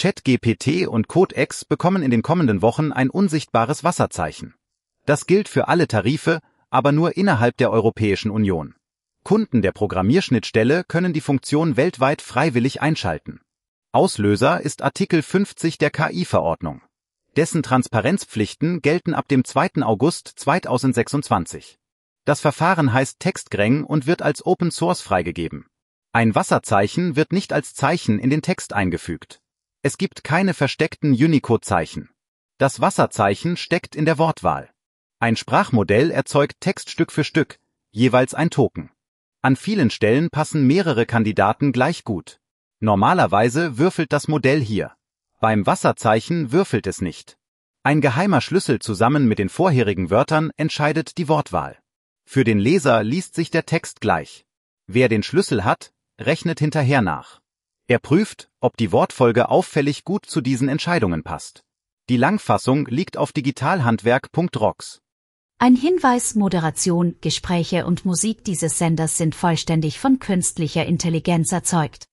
ChatGPT und Codex bekommen in den kommenden Wochen ein unsichtbares Wasserzeichen. Das gilt für alle Tarife, aber nur innerhalb der Europäischen Union. Kunden der Programmierschnittstelle können die Funktion weltweit freiwillig einschalten. Auslöser ist Artikel 50 der KI-Verordnung. Dessen Transparenzpflichten gelten ab dem 2. August 2026. Das Verfahren heißt Textgreng und wird als Open Source freigegeben. Ein Wasserzeichen wird nicht als Zeichen in den Text eingefügt. Es gibt keine versteckten Unicode-Zeichen. Das Wasserzeichen steckt in der Wortwahl. Ein Sprachmodell erzeugt Text Stück für Stück, jeweils ein Token. An vielen Stellen passen mehrere Kandidaten gleich gut. Normalerweise würfelt das Modell hier. Beim Wasserzeichen würfelt es nicht. Ein geheimer Schlüssel zusammen mit den vorherigen Wörtern entscheidet die Wortwahl. Für den Leser liest sich der Text gleich. Wer den Schlüssel hat, rechnet hinterher nach. Er prüft, ob die Wortfolge auffällig gut zu diesen Entscheidungen passt. Die Langfassung liegt auf digitalhandwerk.rocks. Ein Hinweis: Moderation, Gespräche und Musik dieses Senders sind vollständig von künstlicher Intelligenz erzeugt.